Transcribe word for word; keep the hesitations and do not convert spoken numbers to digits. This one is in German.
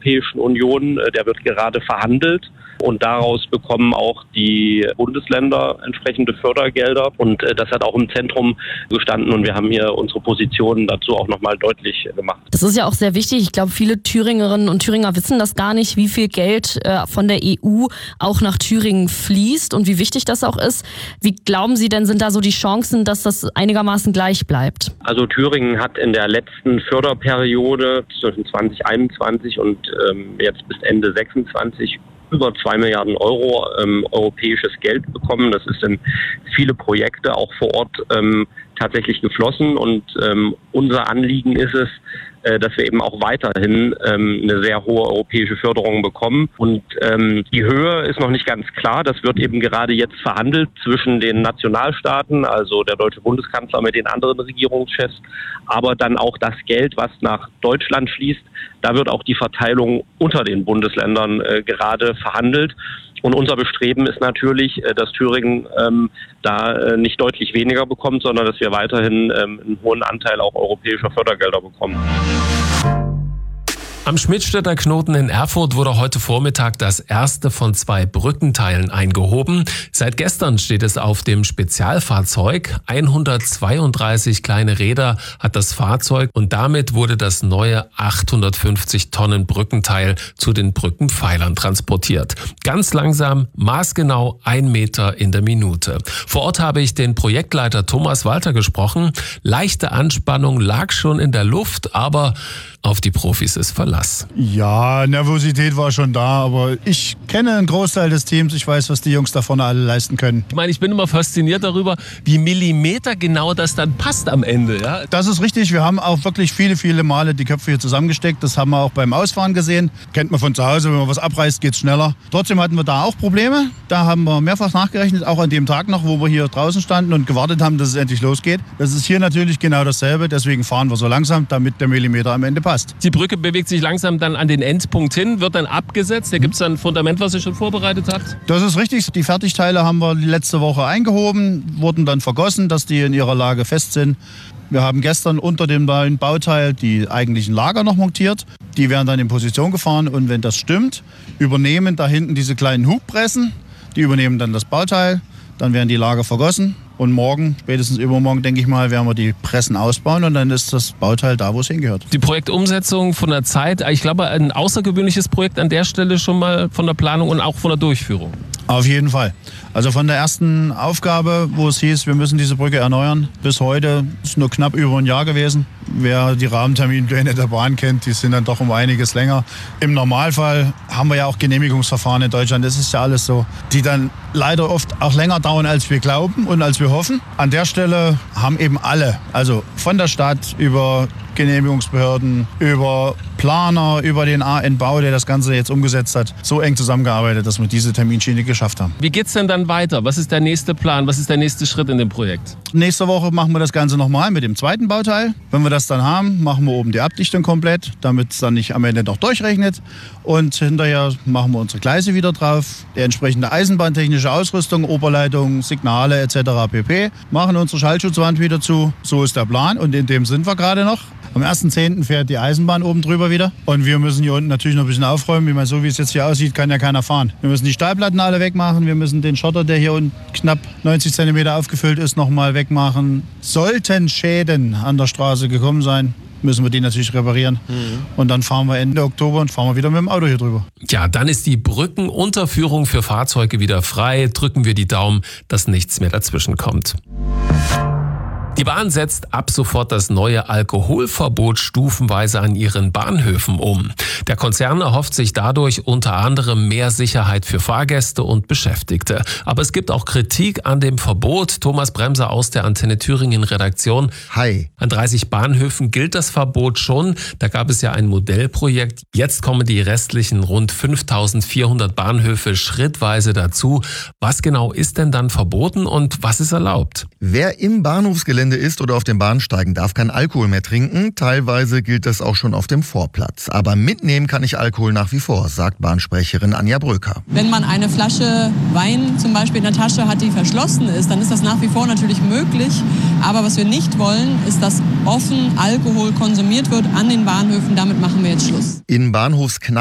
Europäischen Union. Der wird gerade verhandelt. Und daraus bekommen auch die Bundesländer entsprechende Fördergelder. Und das hat auch im Zentrum gestanden. Und wir haben hier unsere Positionen dazu auch nochmal deutlich gemacht. Das ist ja auch sehr wichtig. Ich glaube, viele Thüringerinnen und Thüringer wissen das gar nicht, wie viel Geld von der E U auch nach Thüringen fließt und wie wichtig das auch ist. Wie glauben Sie denn, sind da so die Chancen, dass das einigermaßen gleich bleibt? Also Thüringen hat in der letzten Förderperiode zwischen zwanzig einundzwanzig und ähm, jetzt bis Ende sechsundzwanzig über zwei Milliarden Euro ähm, europäisches Geld bekommen. Das ist in viele Projekte auch vor Ort ähm, tatsächlich geflossen. Und ähm, unser Anliegen ist es, äh, dass wir eben auch weiterhin ähm, eine sehr hohe europäische Förderung bekommen. Und ähm, die Höhe ist noch nicht ganz klar. Das wird eben gerade jetzt verhandelt zwischen den Nationalstaaten, also der deutsche Bundeskanzler mit den anderen Regierungschefs, aber dann auch das Geld, was nach Deutschland fließt. Da wird auch die Verteilung unter den Bundesländern äh, gerade verhandelt. Und unser Bestreben ist natürlich, äh, dass Thüringen ähm, da äh, nicht deutlich weniger bekommt, sondern dass wir weiterhin ähm, einen hohen Anteil auch europäischer Fördergelder bekommen. Am Schmidtstädter Knoten in Erfurt wurde heute Vormittag das erste von zwei Brückenteilen eingehoben. Seit gestern steht es auf dem Spezialfahrzeug. hundertzweiunddreißig kleine Räder hat das Fahrzeug und damit wurde das neue achthundertfünfzig Tonnen Brückenteil zu den Brückenpfeilern transportiert. Ganz langsam, maßgenau ein Meter in der Minute. Vor Ort habe ich den Projektleiter Thomas Walter gesprochen. Leichte Anspannung lag schon in der Luft, aber auf die Profis ist Verlass. Ja, Nervosität war schon da, aber ich kenne einen Großteil des Teams. Ich weiß, was die Jungs da vorne alle leisten können. Ich meine, ich bin immer fasziniert darüber, wie millimetergenau das dann passt am Ende. Ja? Das ist richtig. Wir haben auch wirklich viele, viele Male die Köpfe hier zusammengesteckt. Das haben wir auch beim Ausfahren gesehen. Kennt man von zu Hause, wenn man was abreißt, geht's schneller. Trotzdem hatten wir da auch Probleme. Da haben wir mehrfach nachgerechnet, auch an dem Tag noch, wo wir hier draußen standen und gewartet haben, dass es endlich losgeht. Das ist hier natürlich genau dasselbe. Deswegen fahren wir so langsam, damit der Millimeter am Ende passt. Die Brücke bewegt sich langsam dann an den Endpunkt hin, wird dann abgesetzt. Da gibt es dann ein Fundament, was ihr schon vorbereitet habt? Das ist richtig. Die Fertigteile haben wir letzte Woche eingehoben, wurden dann vergossen, dass die in ihrer Lage fest sind. Wir haben gestern unter dem neuen Bauteil die eigentlichen Lager noch montiert. Die werden dann in Position gefahren und wenn das stimmt, übernehmen da hinten diese kleinen Hubpressen. Die übernehmen dann das Bauteil, dann werden die Lager vergossen. Und morgen, spätestens übermorgen, denke ich mal, werden wir die Pressen ausbauen und dann ist das Bauteil da, wo es hingehört. Die Projektumsetzung von der Zeit, ich glaube, ein außergewöhnliches Projekt an der Stelle schon mal von der Planung und auch von der Durchführung. Auf jeden Fall. Also von der ersten Aufgabe, wo es hieß, wir müssen diese Brücke erneuern, bis heute ist nur knapp über ein Jahr gewesen. Wer die Rahmenterminpläne der Bahn kennt, die sind dann doch um einiges länger. Im Normalfall haben wir ja auch Genehmigungsverfahren in Deutschland, das ist ja alles so, die dann leider oft auch länger dauern, als wir glauben und als wir hoffen. An der Stelle haben eben alle, also von der Stadt über Genehmigungsbehörden, über Planer, über den A N-Bau, der das Ganze jetzt umgesetzt hat, so eng zusammengearbeitet, dass wir diese Terminschiene geschafft haben. Wie geht's denn dann weiter? Was ist der nächste Plan? Was ist der nächste Schritt in dem Projekt? Nächste Woche machen wir das Ganze nochmal mit dem zweiten Bauteil. Wenn wir das dann haben, machen wir oben die Abdichtung komplett, damit es dann nicht am Ende noch durchrechnet. Und hinterher machen wir unsere Gleise wieder drauf, die entsprechende eisenbahntechnische Ausrüstung, Oberleitung, Signale et cetera pp. Machen unsere Schallschutzwand wieder zu. So ist der Plan und in dem sind wir gerade noch. Am ersten zehnten fährt die Eisenbahn oben drüber wieder. Und wir müssen hier unten natürlich noch ein bisschen aufräumen. Wie man so wie es jetzt hier aussieht, kann ja keiner fahren. Wir müssen die Stahlplatten alle wegmachen. Wir müssen den Schotter, der hier unten knapp neunzig Zentimeter aufgefüllt ist, nochmal wegmachen. Sollten Schäden an der Straße gekommen sein, müssen wir die natürlich reparieren. Mhm. Und dann fahren wir Ende Oktober und fahren wir wieder mit dem Auto hier drüber. Ja, dann ist die Brückenunterführung für Fahrzeuge wieder frei. Drücken wir die Daumen, dass nichts mehr dazwischen kommt. Die Bahn setzt ab sofort das neue Alkoholverbot stufenweise an ihren Bahnhöfen um. Der Konzern erhofft sich dadurch unter anderem mehr Sicherheit für Fahrgäste und Beschäftigte. Aber es gibt auch Kritik an dem Verbot. Thomas Bremser aus der Antenne Thüringen Redaktion. Hi. An dreißig Bahnhöfen gilt das Verbot schon. Da gab es ja ein Modellprojekt. Jetzt kommen die restlichen rund fünftausendvierhundert Bahnhöfe schrittweise dazu. Was genau ist denn dann verboten und was ist erlaubt? Wer im Bahnhofsgelände ist oder auf den Bahnsteigen, darf kein Alkohol mehr trinken. Teilweise gilt das auch schon auf dem Vorplatz. Aber mitnehmen kann ich Alkohol nach wie vor, sagt Bahnsprecherin Anja Bröker. Wenn man eine Flasche Wein zum Beispiel in der Tasche hat, die verschlossen ist, dann ist das nach wie vor natürlich möglich. Aber was wir nicht wollen, ist, dass offen Alkohol konsumiert wird an den Bahnhöfen. Damit machen wir jetzt Schluss. In Bahnhofskneipen